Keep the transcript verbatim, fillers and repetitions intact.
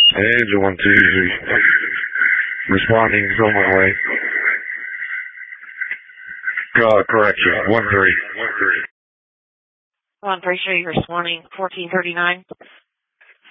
Angel one two. Responding on my way. Uh, correction. One three. One three three responding fourteen thirty nine.